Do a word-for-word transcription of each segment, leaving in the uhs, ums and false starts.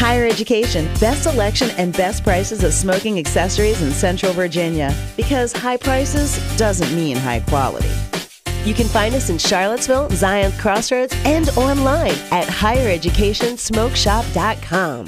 Higher Education, best selection and best prices of smoking accessories in Central Virginia. Because high prices doesn't mean high quality. You can find us in Charlottesville, Zion Crossroads, and online at higher education smoke shop dot com.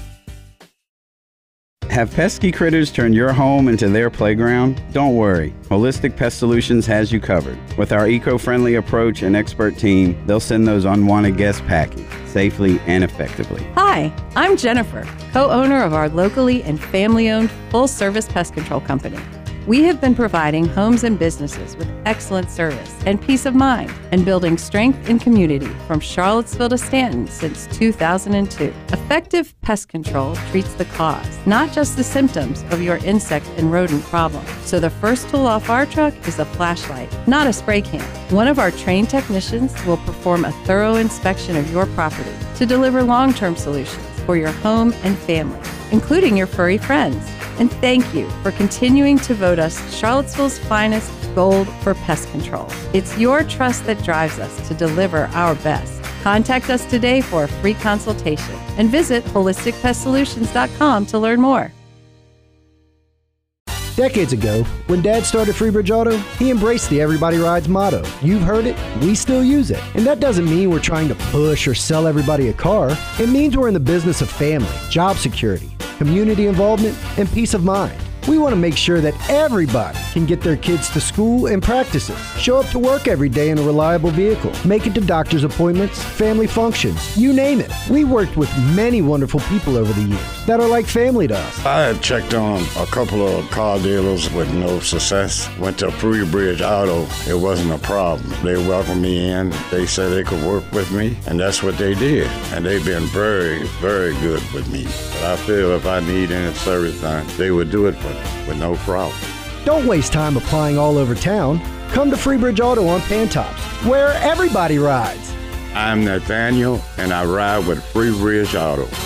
Have pesky critters turned your home into their playground? Don't worry. Holistic Pest Solutions has you covered. With our eco-friendly approach and expert team, they'll send those unwanted guests packing safely and effectively. Hi, I'm Jennifer, co-owner of our locally and family-owned full-service pest control company. We have been providing homes and businesses with excellent service and peace of mind and building strength in community from Charlottesville to Stanton since two thousand two. Effective pest control treats the cause, not just the symptoms of your insect and rodent problem. So the first tool off our truck is a flashlight, not a spray can. One of our trained technicians will perform a thorough inspection of your property to deliver long-term solutions for your home and family, including your furry friends. And thank you for continuing to vote us Charlottesville's finest gold for pest control. It's your trust that drives us to deliver our best. Contact us today for a free consultation and visit holistic pest solutions dot com to learn more. Decades ago, when Dad started Freebridge Auto, he embraced the Everybody Rides motto. You've heard it, we still use it. And that doesn't mean we're trying to push or sell everybody a car. It means we're in the business of family, job security, community involvement, and peace of mind. We want to make sure that everybody can get their kids to school and practices, show up to work every day in a reliable vehicle, make it to doctor's appointments, family functions, you name it. We worked with many wonderful people over the years that are like family to us. I had checked on a couple of car dealers with no success. Went to Freebridge Auto. It wasn't a problem. They welcomed me in. They said they could work with me, and that's what they did. And they've been very, very good with me. But I feel if I need any service done, they would do it for me with no problem. Don't waste time applying all over town. Come to Freebridge Auto on Pantops, where everybody rides. I'm Nathaniel, and I ride with Freebridge Auto.